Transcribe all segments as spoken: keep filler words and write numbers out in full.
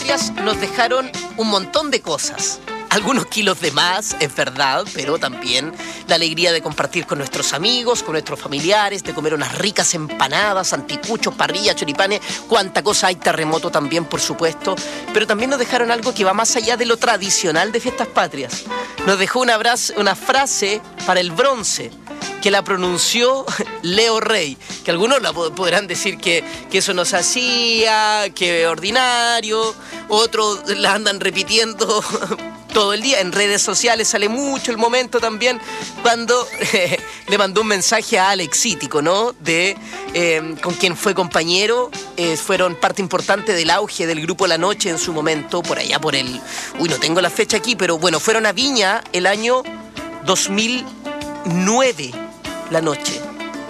patrias nos dejaron un montón de cosas. Algunos kilos de más, es verdad, pero también la alegría de compartir con nuestros amigos, con nuestros familiares, de comer unas ricas empanadas, anticuchos, parrillas, choripanes, cuánta cosa hay, terremoto también, por supuesto. Pero también nos dejaron algo que va más allá de lo tradicional de fiestas patrias. Nos dejó una, frase, una frase para el bronce, que la pronunció Leo Rey, que algunos la podrán decir que, que eso no se hacía, que ordinario, otros la andan repitiendo todo el día. En redes sociales sale mucho el momento también cuando eh, le mandó un mensaje a Alex Cítico, ¿no? De, eh, con quien fue compañero, eh, fueron parte importante del auge del grupo La Noche en su momento, por allá por el... Uy, no tengo la fecha aquí, pero bueno, fueron a Viña el año dos mil nueve, La Noche.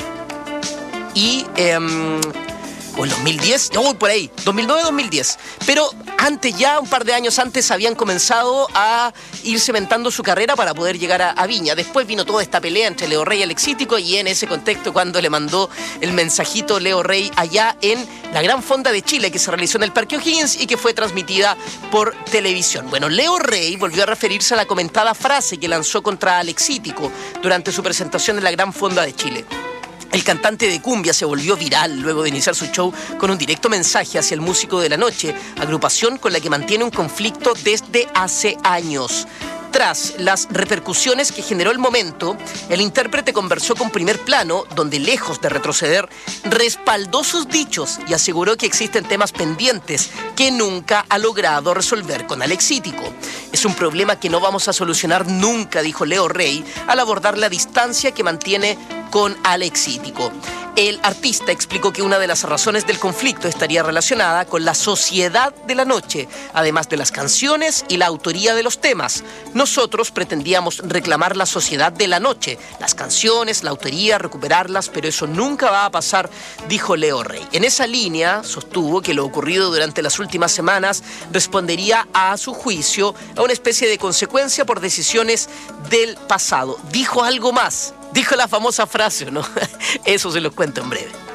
Y... Eh, o en dos mil diez, uy, por ahí, dos mil nueve, dos mil diez. Pero antes ya, un par de años antes, habían comenzado a ir cementando su carrera para poder llegar a, a Viña. Después vino toda esta pelea entre Leo Rey y Alex Cítico, y en ese contexto cuando le mandó el mensajito Leo Rey allá en la Gran Fonda de Chile, que se realizó en el Parque O'Higgins y que fue transmitida por televisión. Bueno, Leo Rey volvió a referirse a la comentada frase que lanzó contra Alex Cítico durante su presentación en la Gran Fonda de Chile. El cantante de cumbia se volvió viral luego de iniciar su show con un directo mensaje hacia el músico de La Noche, agrupación con la que mantiene un conflicto desde hace años. Tras las repercusiones que generó el momento, el intérprete conversó con Primer Plano, donde lejos de retroceder, respaldó sus dichos y aseguró que existen temas pendientes que nunca ha logrado resolver con Alex Cítico. Es un problema que no vamos a solucionar nunca, dijo Leo Rey, al abordar la distancia que mantiene con Alex Cítico. El artista explicó que una de las razones del conflicto estaría relacionada con la sociedad de La Noche, además de las canciones y la autoría de los temas. Nosotros pretendíamos reclamar la sociedad de La Noche, las canciones, la autoría, recuperarlas, pero eso nunca va a pasar, dijo Leo Rey. En esa línea sostuvo que lo ocurrido durante las últimas semanas respondería a su juicio a una especie de consecuencia por decisiones del pasado. Dijo algo más. Dijo la famosa frase, ¿no? Eso se los cuento en breve.